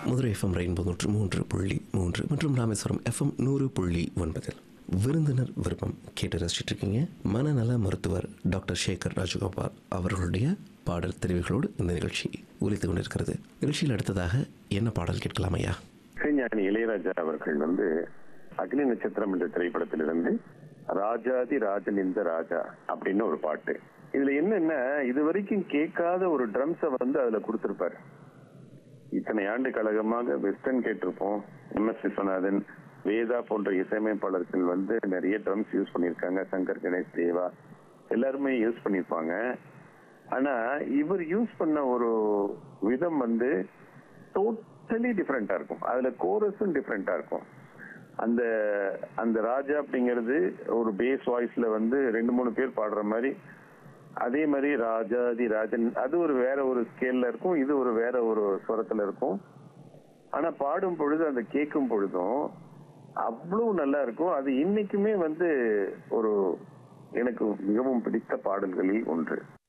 Madurai FM rainbow 103.3 மற்றும் Rameswaram FM 100.9 விருந்தினர் விருப்பம் கேட்டு ரசிச்சுட்டு இருக்கீங்க. மனநல மருத்துவர் டாக்டர் சேகர் ராஜகோபால் அவர்களுடைய பாடல் தெரிவுகளோடு இந்த நிகழ்ச்சி ஒலித்துக் கொண்டிருக்கிறது. நிகழ்ச்சியில் அடுத்ததாக என்ன பாடல் கேட்கலாம் ஐயா? இசைஞானி இளையராஜா அவர்கள் அக்னி நட்சத்திரம் என்ற திரைப்படத்திலிருந்து ராஜாதி ராஜன் இந்த ராஜா அப்படின்னு ஒரு பாட்டு. இதுல என்னன்னா, இது வரைக்கும் கேட்காத ஒரு ட்ரம்ஸை அதுல கொடுத்திருப்பாரு. இத்தனை ஆண்டு காலமாக வெஸ்டர்ன் கேட்டிருப்போம். எம்.எஸ். விஸ்வநாதன், வேதா போன்ற இசையமைப்பாளர்கள் நிறைய ட்ரம்ஸ் யூஸ் பண்ணியிருக்காங்க. சங்கர் கணேஷ், தேவா எல்லாருமே யூஸ் பண்ணியிருப்பாங்க. ஆனா இவர் யூஸ் பண்ண ஒரு விதம் டோட்டலி டிஃப்ரெண்டா இருக்கும். அதுல கோரஸும் டிஃப்ரெண்டா இருக்கும். அந்த அந்த ராஜா அப்படிங்கிறது ஒரு பேஸ் வாய்ஸ்ல 2-3 பேர் பாடுற மாதிரி, அதே மாதிரி ராஜாதி ராஜன் அது ஒரு வேற ஒரு ஸ்கேல்ல இருக்கும், இது ஒரு வேற ஒரு ஸ்வரத்துல இருக்கும். ஆனா பாடும் பொழுது அந்த கேட்கும் பொழுதும் அவ்வளவு நல்லா இருக்கும். அது இன்னைக்குமே ஒரு எனக்கு மிகவும் பிடித்த பாடல்களில் ஒன்று.